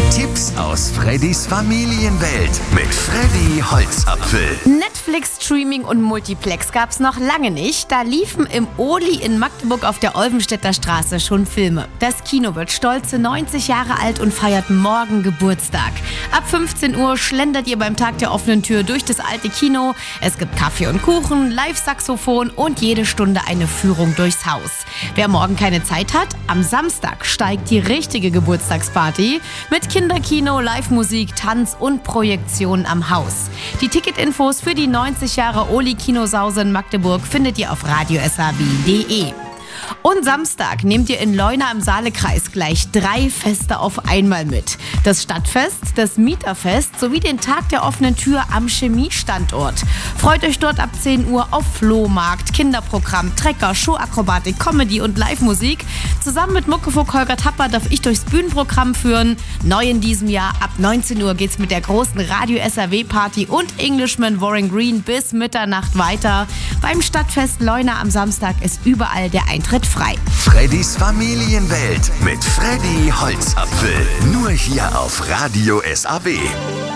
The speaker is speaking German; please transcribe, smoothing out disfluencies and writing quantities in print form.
Tipps aus Freddys Familienwelt mit Freddy Holzapfel. Netflix, Streaming und Multiplex gab's noch lange nicht. Da liefen im Oli in Magdeburg auf der Olvenstädter Straße schon Filme. Das Kino wird stolze 90 Jahre alt und feiert morgen Geburtstag. Ab 15 Uhr schlendert ihr beim Tag der offenen Tür durch das alte Kino. Es gibt Kaffee und Kuchen, Live-Saxophon und jede Stunde eine Führung durchs Haus. Wer morgen keine Zeit hat, am Samstag steigt die richtige Geburtstagsparty mit Kinderkino, Live-Musik, Tanz und Projektion am Haus. Die Ticketinfos für die 90 Jahre Oli-Kinosause in Magdeburg findet ihr auf radiosaw.de. Und Samstag nehmt ihr in Leuna im Saalekreis gleich 3 Feste auf einmal mit. Das Stadtfest, das Mieterfest sowie den Tag der offenen Tür am Chemiestandort. Freut euch dort ab 10 Uhr auf Flohmarkt, Kinderprogramm, Trecker, Showakrobatik, Comedy und Live-Musik. Zusammen mit Muckefuck Holger Tapper darf ich durchs Bühnenprogramm führen. Neu in diesem Jahr, ab 19 Uhr geht's mit der großen Radio-SAW-Party und Englishman Warren Green bis Mitternacht weiter. Beim Stadtfest Leuna am Samstag ist überall der Eintritt frei. Freddys Familienwelt mit Freddy Holzapfel. Nur hier auf Radio SAW.